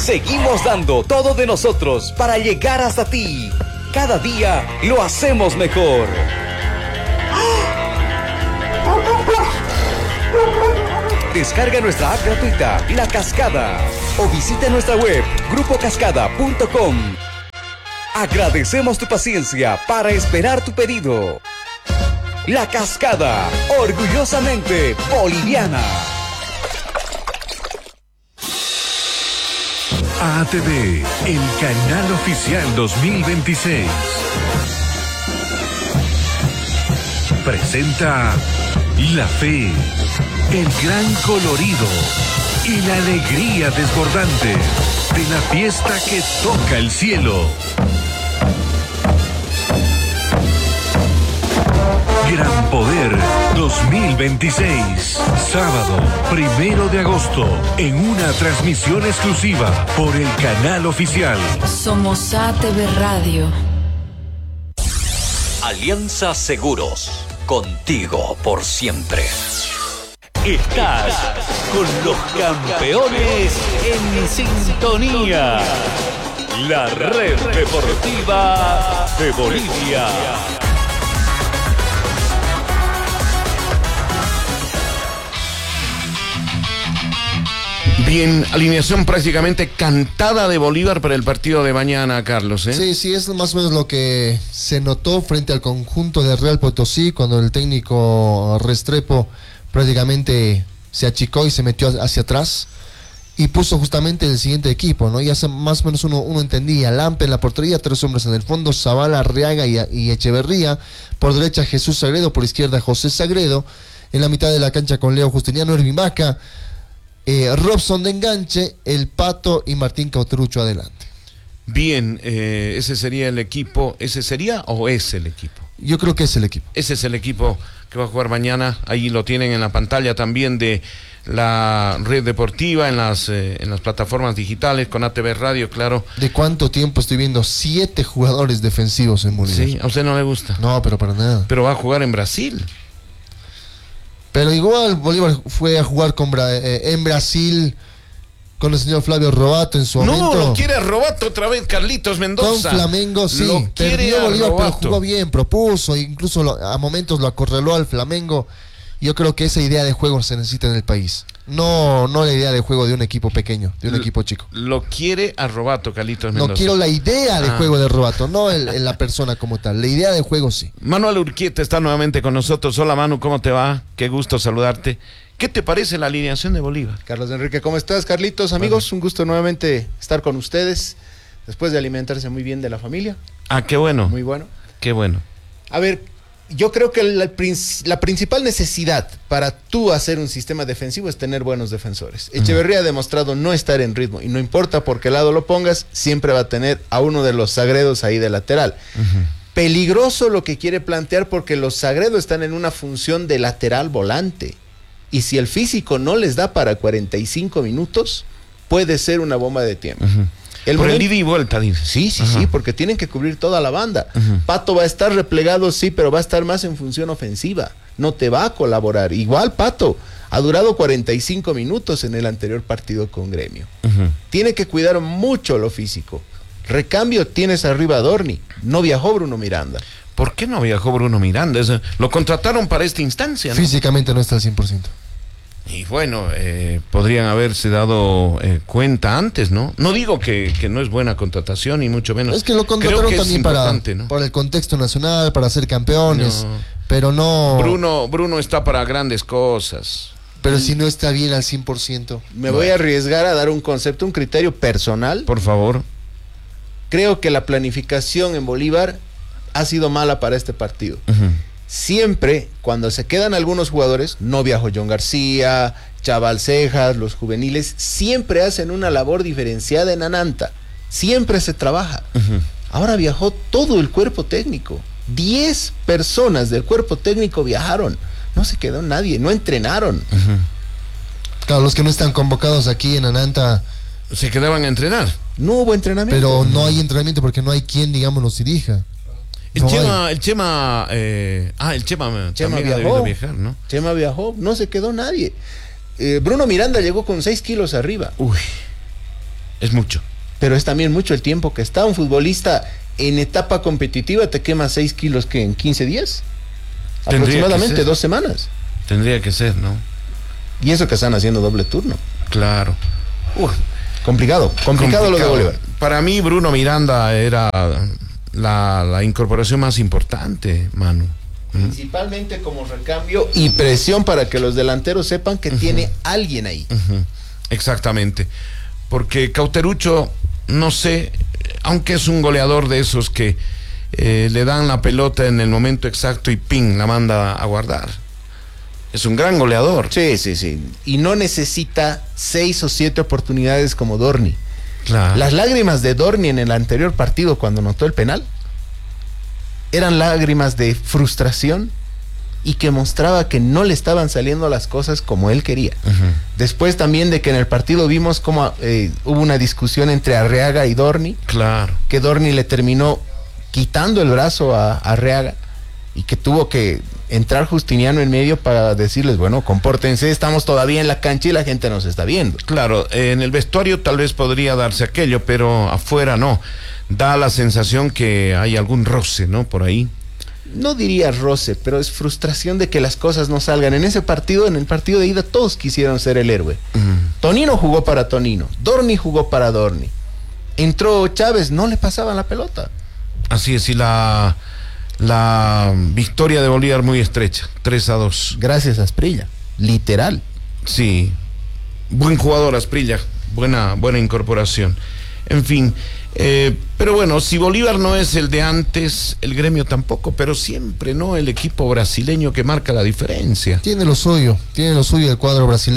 Seguimos dando todo de nosotros para llegar hasta ti. Cada día lo hacemos mejor. Descarga nuestra app gratuita, La Cascada, o visita nuestra web, grupocascada.com. Agradecemos tu paciencia para esperar tu pedido. La Cascada, orgullosamente boliviana. ATV, el canal oficial 2026. Presenta la fe, el gran colorido y la alegría desbordante de la fiesta que toca el cielo. Gran Poder 2026, sábado 1 de agosto, en una transmisión exclusiva por el canal oficial. Somos ATV Radio. Alianza Seguros, contigo por siempre. Estás con los campeones en sintonía. La red deportiva de Bolivia. Bien, alineación prácticamente cantada de Bolívar para el partido de mañana, Carlos, ¿eh? Sí, es más o menos lo que se notó frente al conjunto de Real Potosí cuando el técnico Restrepo prácticamente se achicó y se metió hacia atrás y puso justamente el siguiente equipo, ¿no? Ya más o menos uno entendía: Lampe en la portería, 3 hombres en el fondo, Zavala, Arriaga y Echeverría, por derecha Jesús Sagredo, por izquierda José Sagredo, en la mitad de la cancha con Leo Justiniano, Ervin Vaca, Robson de enganche, El Pato y Martín Cauterucho adelante. Bien, ese sería el equipo. ¿Ese sería o es el equipo? Yo creo que es el equipo. Ese es el equipo que va a jugar mañana. Ahí lo tienen en la pantalla también de la red deportiva, en las plataformas digitales, con ATV Radio, claro. ¿De cuánto tiempo estoy viendo 7 jugadores defensivos en Bolivia? Sí, a usted no le gusta. No, pero para nada. Pero va a jugar en Brasil. Pero igual Bolívar fue a jugar en Brasil con el señor Flavio Robato en su momento. No, lo quiere Robato otra vez, Carlitos Mendoza. Con Flamengo, sí. Lo quiere Perdió Bolívar, Robato. pero jugó bien, propuso, incluso a momentos lo acorraló al Flamengo. Yo creo que esa idea de juego se necesita en el país. No la idea de juego de un equipo pequeño, de un equipo chico. Lo quiere a Robato, Carlitos Mendoza. No quiero la idea de juego de Robato, no la persona como tal. La idea de juego sí. Manuel Urquieta está nuevamente con nosotros. Hola Manu, ¿cómo te va? Qué gusto saludarte. ¿Qué te parece la alineación de Bolívar? Carlos Enrique, ¿cómo estás? Carlitos, amigos, un gusto nuevamente estar con ustedes después de alimentarse muy bien de la familia. Ah, qué bueno. Muy bueno. Qué bueno. A ver, yo creo que la principal necesidad para tú hacer un sistema defensivo es tener buenos defensores. Echeverría ha demostrado no estar en ritmo y no importa por qué lado lo pongas, siempre va a tener a uno de los Sagredos ahí de lateral. Peligroso lo que quiere plantear porque los Sagredos están en una función de lateral volante. Y si el físico no les da para 45 minutos, puede ser una bomba de tiempo. Por el ida y vuelta, dice. Sí, porque tienen que cubrir toda la banda. Pato va a estar replegado, sí, pero va a estar más en función ofensiva. No te va a colaborar. Igual Pato ha durado 45 minutos en el anterior partido con Gremio. Tiene que cuidar mucho lo físico. Recambio tienes arriba a Dorni. No viajó Bruno Miranda. ¿Por qué no viajó Bruno Miranda? Lo contrataron para esta instancia, ¿no? Físicamente no está al 100%. Y bueno, podrían haberse dado cuenta antes, ¿no? No digo que no es buena contratación, ni mucho menos. Es que lo contrataron también ¿no? para el contexto nacional, para ser campeones, pero no... Bruno está para grandes cosas. Pero si no está bien al 100%. Me voy a arriesgar a dar un concepto, un criterio personal. Por favor. Creo que la planificación en Bolívar ha sido mala para este partido. Siempre, cuando se quedan algunos jugadores, no viajó John García, Chaval Cejas, los juveniles, siempre hacen una labor diferenciada en Ananta. Siempre se trabaja. Ahora viajó todo el cuerpo técnico. 10 personas del cuerpo técnico viajaron. No se quedó nadie, no entrenaron. Claro, los que no están convocados aquí en Ananta se quedaban a entrenar. No hubo entrenamiento. Pero no hay entrenamiento porque no hay quien, digamos, los dirija. El Chema viajó, viajar, ¿no? Chema viajó, no se quedó nadie. Bruno Miranda llegó con 6 kilos arriba. Es mucho. Pero es también mucho el tiempo que está un futbolista en etapa competitiva, te quema 6 kilos que en 15 días. Aproximadamente 2 semanas. Tendría que ser, ¿no? Y eso que están haciendo doble turno. Claro. Complicado lo de Bolívar. Para mí Bruno Miranda era la incorporación más importante, Manu. Principalmente como recambio y presión para que los delanteros sepan que tiene alguien ahí. Exactamente. Porque Cauterucho, no sé, aunque es un goleador de esos que le dan la pelota en el momento exacto y ¡ping!, la manda a guardar. Es un gran goleador. Sí. Y no necesita 6 o 7 oportunidades como Dorni. Claro. Las lágrimas de Dorni en el anterior partido cuando notó el penal eran lágrimas de frustración y que mostraba que no le estaban saliendo las cosas como él quería. Después también de que en el partido vimos cómo hubo una discusión entre Arriaga y Dorni. Claro. Que Dorni le terminó quitando el brazo a Arriaga y que tuvo que entrar Justiniano en medio para decirles, bueno, compórtense, estamos todavía en la cancha y la gente nos está viendo. Claro, en el vestuario tal vez podría darse aquello, pero afuera no. Da la sensación que hay algún roce, ¿no? Por ahí. No diría roce, pero es frustración de que las cosas no salgan. En ese partido, en el partido de ida, todos quisieron ser el héroe. Tonino jugó para Tonino, Dorni jugó para Dorni. Entró Chávez, no le pasaban la pelota. Así es, y la victoria de Bolívar muy estrecha, 3-2. Gracias a Asprilla, literal. Sí, buen jugador Asprilla, buena incorporación. En fin, pero bueno, si Bolívar no es el de antes, el Gremio tampoco, pero siempre, ¿no? El equipo brasileño que marca la diferencia. Tiene lo suyo el cuadro brasileño.